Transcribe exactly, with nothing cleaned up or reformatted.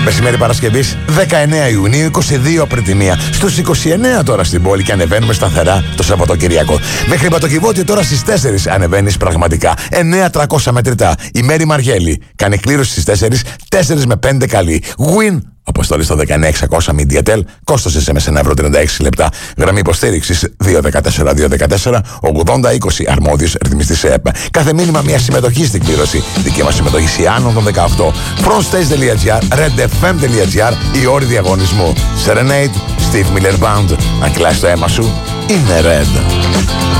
Μεσημέρι Παρασκευής δεκαεννέα Ιουνίου, είκοσι δύο πριν τη μία. Στους είκοσι εννέα τώρα στην πόλη και ανεβαίνουμε σταθερά το Σαββατοκυριακό. Μέχρι Πατοκιβώτιο τώρα στις τέσσερις ανεβαίνεις πραγματικά. εννέα χιλιάδες τριακόσια μετρητά. Η Μέρη Μαργέλη κάνει κλήρωση στις τέσσερις, τέσσερα με πέντε καλή. Win! Αποστολή στο δεκαεννέα εξακόσια Mediatel, κόστος ες εμ ες ένα ευρώ τριάντα έξι λεπτά. Γραμμή υποστήριξης δύο ένα τέσσερα δύο ένα τέσσερα ογδόντα είκοσι, αρμόδιος ρυθμιστής ΕΕΠ. Κάθε μήνυμα μια συμμετοχή στην κλήρωση. Δική μας συμμετοχή άνω των δεκαοκτώ. frontstage.gr, redfm.gr, οι όροι διαγωνισμού. Serenade, Steve Miller Band. Αν κλάσεις το αίμα σου, είναι Red.